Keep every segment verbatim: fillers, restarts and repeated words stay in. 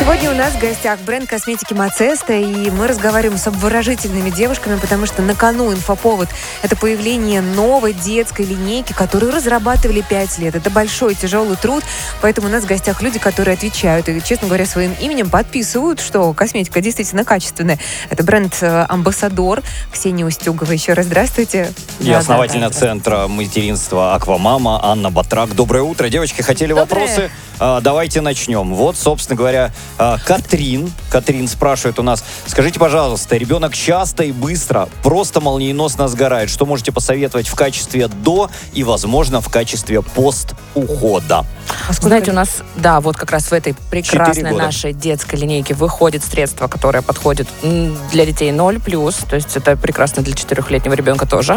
Сегодня у нас в гостях бренд косметики Мацеста, и мы разговариваем с обворожительными девушками, потому что на кону инфоповод – это появление новой детской линейки, которую разрабатывали пять лет. Это большой тяжелый труд, поэтому у нас в гостях люди, которые отвечают и, честно говоря, своим именем подписывают, что косметика действительно качественная. Это бренд «Амбассадор». Ксения Устюгова. Еще раз здравствуйте. И да, основательница да, да, Центра материнства «Аквамама» Анна Батрак. Доброе утро. Девочки, хотели Доброе. вопросы? А, давайте начнем. Вот, собственно говоря, а, Катрин. Катрин спрашивает у нас. Скажите, пожалуйста, ребенок часто и быстро, просто молниеносно сгорает. Что можете посоветовать в качестве до и, возможно, в качестве пост-ухода? А Знаете, у нас, да, вот как раз в этой прекрасной нашей детской линейке выходит средство, которое подходит для детей ноль плюс, то есть это прекрасно для четырехлетнего ребенка тоже.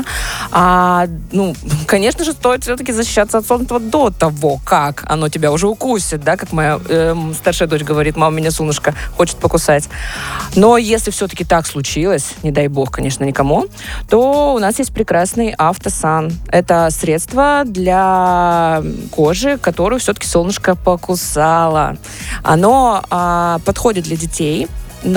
А, ну, конечно же, стоит все-таки защищаться от солнца до того, как оно тебя уже укусит, да, как моя э, старшая дочь говорит, мама, меня солнышко хочет покусать. Но если все-таки так случилось, не дай бог, конечно, никому, то у нас есть прекрасный Автосан. Это средство для кожи, которую все-таки солнышко покусало. Оно а, подходит для детей,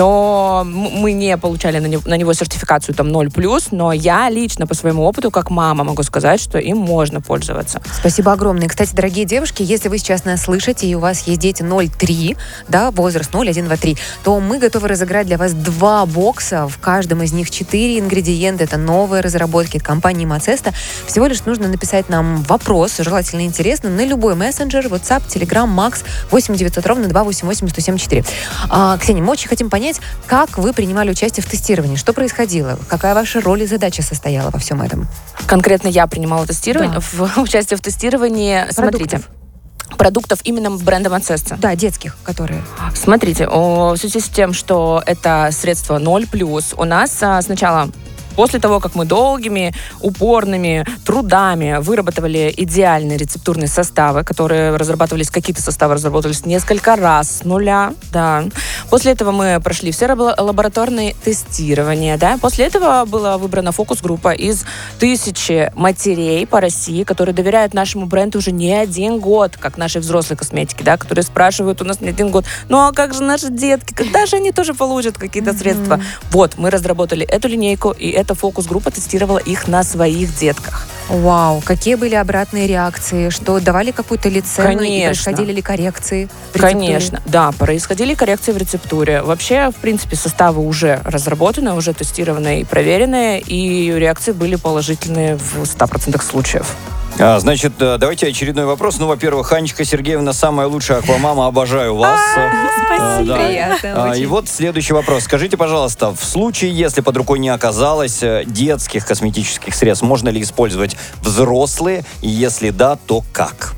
но мы не получали на него, на него сертификацию там ноль плюс, но я лично по своему опыту, как мама, могу сказать, что им можно пользоваться. Спасибо огромное. Кстати, дорогие девушки, если вы сейчас нас слышите, и у вас есть дети ноль три, да, возраст ноль, один, два, три, то мы готовы разыграть для вас два бокса. В каждом из них четыре ингредиента. Это новые разработки от компании Мацеста. Всего лишь нужно написать нам вопрос, желательно интересно, на любой мессенджер, WhatsApp, Telegram, Max, восемь девятьсот ровно два восемь восемь сто семь четыре. А, Ксения, мы очень хотим понять, как вы принимали участие в тестировании, что происходило, какая ваша роль и задача состояла во всем этом? Конкретно я принимала тестирование, да. в, участие в тестировании. Продуктов. Смотрите, продуктов именно бренда Мацеста. Да, детских, которые. Смотрите, о, в связи с тем, что это средство ноль плюс, у нас а, сначала... После того, как мы долгими, упорными трудами выработали идеальные рецептурные составы, которые разрабатывались, какие-то составы разработались несколько раз с нуля, да. После этого мы прошли все лабораторные тестирования, да. После этого была выбрана фокус-группа из тысячи матерей по России, которые доверяют нашему бренду уже не один год, как нашей взрослой косметики, да, которые спрашивают у нас не один год, ну а как же наши детки, когда же они тоже получат какие-то mm-hmm. средства? Вот, мы разработали эту линейку, и эта фокус-группа тестировала их на своих детках. Вау, какие были обратные реакции? Что, давали какую-то ли цену? И происходили ли коррекции в рецептуре? Конечно, да, происходили коррекции в рецептуре. Вообще, в принципе, составы уже разработаны, уже тестированы и проверены, и реакции были положительные в ста процентах случаев. А, значит, давайте очередной вопрос. Ну, во-первых, Анечка Сергеевна, самая лучшая аквамама, обожаю вас. Спасибо. Приятно. И вот следующий вопрос. Скажите, пожалуйста, в случае, если под рукой не оказалось детских косметических средств, можно ли использовать взрослые? И если да, то как?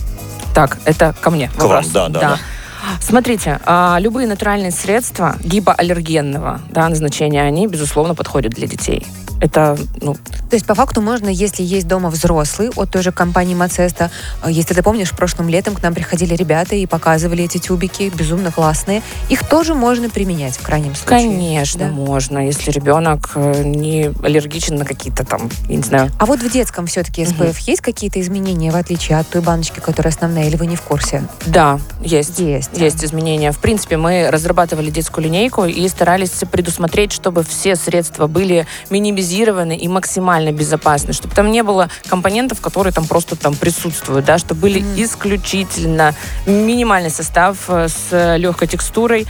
Так, это ко мне К вопрос. вам, да, да, да. Смотрите, любые натуральные средства гипоаллергенного, да, назначения, они, безусловно, подходят для детей. Это, ну... То есть, по факту, можно, если есть дома взрослый от той же компании Мацеста. Если ты помнишь, прошлым летом к нам приходили ребята и показывали эти тюбики, безумно классные. Их тоже можно применять в крайнем случае. Конечно, да? можно, если ребенок не аллергичен на какие-то там, я не знаю... А вот в детском все-таки эс пэ эф угу. есть какие-то изменения, в отличие от той баночки, которая основная, или вы не в курсе? Да, есть. Есть. Есть да. изменения. В принципе, мы разрабатывали детскую линейку и старались предусмотреть, чтобы все средства были минимизированы и максимально безопасны, чтобы там не было компонентов, которые там просто там присутствуют, да, чтобы были mm. исключительно минимальный состав с легкой текстурой,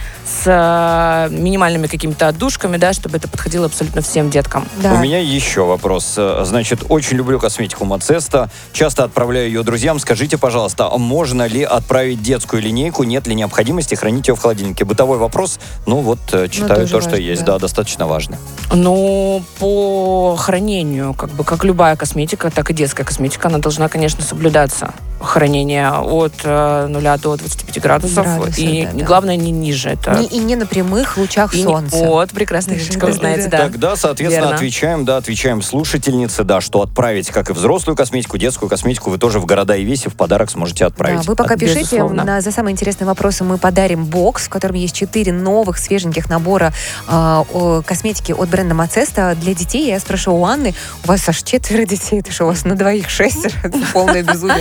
с минимальными какими-то отдушками, да, чтобы это подходило абсолютно всем деткам. Да. У меня еще вопрос. Значит, очень люблю косметику Мацеста, часто отправляю ее друзьям. Скажите, пожалуйста, можно ли отправить детскую линейку, нет ли необходимости хранить ее в холодильнике? Бытовой вопрос, ну вот, читаю ну, то, важно, что есть, да. да, достаточно важно. Ну, по хранению, как бы, как любая косметика, так и детская косметика, она должна, конечно, соблюдаться. Хранение от э, нуля до двадцати пяти градусов. Градусы, и да, главное, да. не ниже. Это... Не, и не на прямых лучах и солнца. Не... Вот, прекрасная фишка, вы знаете, да. Тогда, соответственно, Верно. отвечаем, да, отвечаем слушательнице, да, что отправить как и взрослую косметику, детскую косметику вы тоже в города и веси в подарок сможете отправить. Да, вы пока пишите, на, за самые интересные вопросы мы подарим бокс, в котором есть четыре новых свеженьких набора э, косметики от бренда Мацеста для детей. Я спрошу у Анны, у вас аж четверо детей, это что, у вас на двоих шестеро? Это полное безумие, конечно.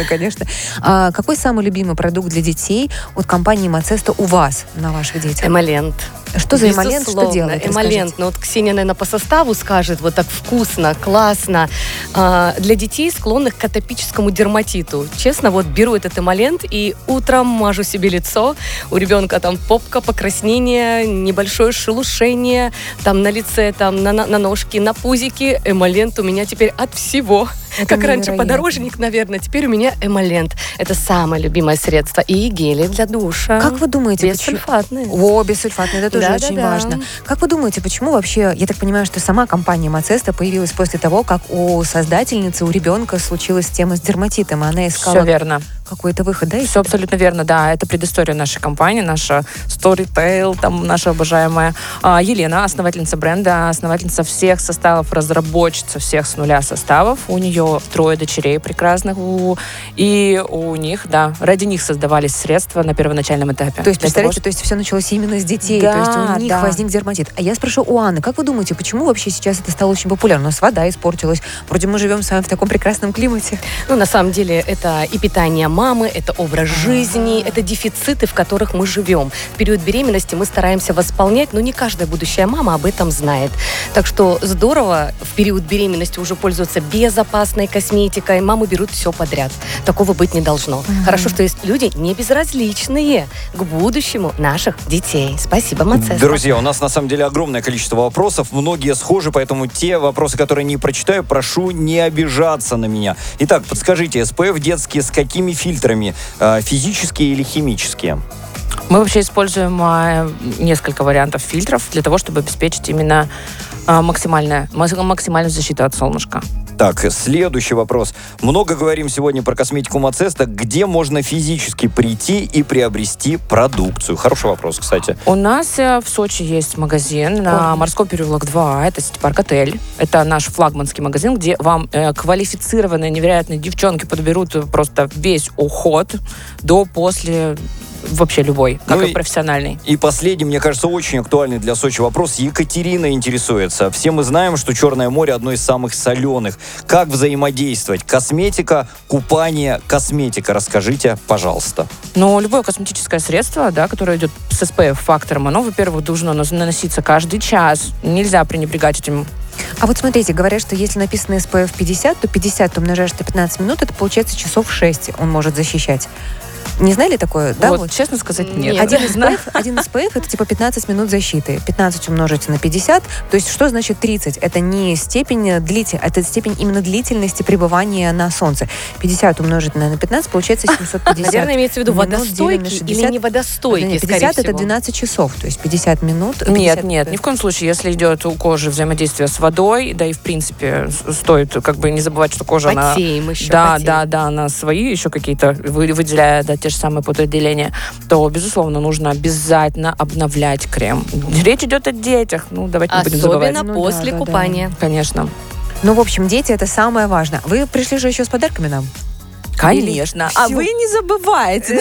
пожалуйста. А какой самый любимый продукт для детей от компании Macesta у вас на ваших детях? Эмолент. Что за эмолент, что делает? Эмолент. Ну вот Ксения, наверное, по составу скажет, вот так вкусно, классно. А, для детей, склонных к атопическому дерматиту. Честно, вот беру этот эмолент и утром мажу себе лицо. У ребенка там попка, покраснение, небольшое шелушение, там на лице, там на, на, на ножке, на пузике. Эмолент у меня теперь от всего. Это как раньше невероятно. подорожник, наверное, теперь у меня эмолент. Это самое любимое средство. И гели для душа. Как вы думаете, Бессульфатные. О, бессульфатные, это тоже Да, очень да, да. важно. Как вы думаете, почему вообще, я так понимаю, что сама компания Macesta появилась после того, как у создательницы, у ребенка случилась тема с дерматитом, и она искала Все верно. какой-то выход, да? Все абсолютно верно, да. Это предыстория нашей компании, наша Storytel, там наша обожаемая а, Елена, основательница бренда, основательница всех составов, разработчица всех с нуля составов. У нее трое дочерей прекрасных. У, и у них, да, ради них создавались средства на первоначальном этапе. То есть, Для представляете, того, то есть все началось именно с детей, Да, то есть у них да. возник дерматит. А я спрошу у Анны, как вы думаете, почему вообще сейчас это стало очень популярно? У нас вода испортилась, вроде мы живем с вами в таком прекрасном климате. Ну, на самом деле, это и питание мамы, это образ жизни, это дефициты, в которых мы живем. В период беременности мы стараемся восполнять, но не каждая будущая мама об этом знает. Так что здорово в период беременности уже пользоваться безопасной косметикой. Мамы берут все подряд. Такого быть не должно. Mm-hmm. Хорошо, что есть люди не безразличные к будущему наших детей. Спасибо, Macesta. Друзья, у нас на самом деле огромное количество вопросов, многие схожи, поэтому те вопросы, которые не прочитаю, прошу не обижаться на меня. Итак, подскажите, эс пэ эф детские с какими фильтрами? Э, физические или химические? Мы вообще используем а, несколько вариантов фильтров для того, чтобы обеспечить именно а, максимальное, максимальную защиту от солнышка. Так, следующий вопрос. Много говорим сегодня про косметику Macesta. Где можно физически прийти и приобрести продукцию? Хороший вопрос, кстати. У нас э, в Сочи есть магазин на Морской переулок два. Это сити-парк отель. Это наш флагманский магазин, где вам э, квалифицированные, невероятные девчонки подберут просто весь уход до, после, вообще любой, как Ну и и- профессиональный. И последний, мне кажется, очень актуальный для Сочи вопрос. Екатерина интересуется. Все мы знаем, что Черное море одно из самых соленых. Как взаимодействовать? Косметика, купание, косметика. Расскажите, пожалуйста. Но любое косметическое средство, да, которое идет с эс пэ эф-фактором, оно, во-первых, должно наноситься каждый час. Нельзя пренебрегать этим. А вот смотрите, говорят, что если написано эс пэ эф пятьдесят, то пятьдесят ты умножаешь на пятнадцать минут, это получается часов шесть он может защищать. Не знали такое? Да, вот, вот. честно сказать, нет. Нет. Один эс пэ эф, один эс пэ эф это типа пятнадцать минут защиты. пятнадцать умножить на пятьдесят, то есть что значит тридцать? Это не степень длительности, это степень именно длительности пребывания на солнце. пятьдесят умножить на пятнадцать, получается семьсот пятьдесят. Наверное, имеется в виду минут водостойкий делим на или шестьдесят. не водостойкий, Нет, скорее пятьдесят это всего. двенадцать часов, то есть пятьдесят минут. Нет, пятьдесят нет, ни в коем случае. Если идет у кожи взаимодействие с водой, да и в принципе с- стоит как бы не забывать, что кожа она... Потеем еще, Да, потеем. да, да, она свои еще какие-то вы- выделяя, да, те же самые потоотделения, то, безусловно, нужно обязательно обновлять крем. Речь идет о детях, ну, давайте не будем забывать. Особенно Ну да, после да, да. купания. Конечно. Ну, в общем, дети это самое важное. Вы пришли же еще с подарками нам? Конечно. А всю- вы не забывайте.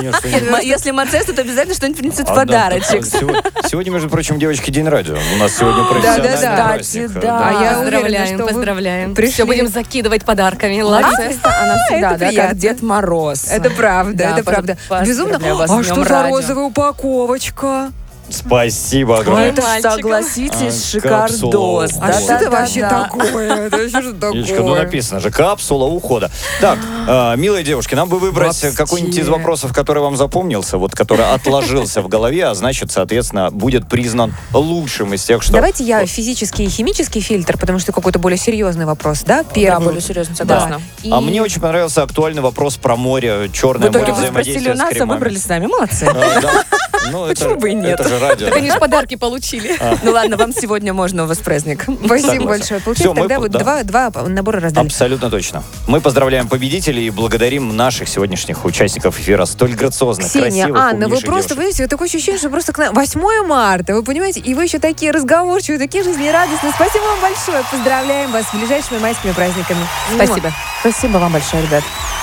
М- Если Macesta, то обязательно что-нибудь принесет в подарочек. Сегодня, между прочим, девочки, день радио. У нас сегодня профессиональный да, праздник. кстати, да. А я уверена, Поздравляем, что вы поздравляем. пришли. Все будем закидывать подарками. Молодец. Она всегда, это да, приятно. как Дед Мороз. Это правда, Да, это поз- правда. поздравляю Безумно. вас с А Днем что за радио. розовая упаковочка? Спасибо Ну, огромное. это, мальчиком. согласитесь, А, шикардос. капсула. А Да, что да, это да, вообще да. такое? Это вообще что такое? Ильичка, ну написано же, капсула ухода. Так, э, милые девушки, нам бы выбрать Вообще. какой-нибудь из вопросов, который вам запомнился, вот который отложился в голове, а значит, соответственно, будет признан лучшим из тех, что... Давайте я физический и химический фильтр, потому что какой-то более серьезный вопрос, да? Да, Первый. более серьезно, согласна. И- А мне очень понравился актуальный вопрос про море, В Черное итоге море, вы спросили взаимодействие у с нас, а кремами. выбрали сами. Молодцы. А, да. Ну, это- Почему бы и нет? Это же радио. Так они же подарки получили. Ну ладно, вам сегодня можно, у вас праздник. Спасибо Согласен. большое. Всё, Получается, мы тогда по- вот да. два, два набора раздали. Абсолютно точно. Мы поздравляем победителей и благодарим наших сегодняшних участников эфира, столь грациозных, Ксения, красивых, Анна, вы умнейших просто, девушек. вы видите, такое ощущение, что просто к нам восьмое марта, вы понимаете, и вы еще такие разговорчивые, такие жизнерадостные. Спасибо вам большое. Поздравляем вас с ближайшими майскими праздниками. Спасибо. Спасибо вам большое, ребят.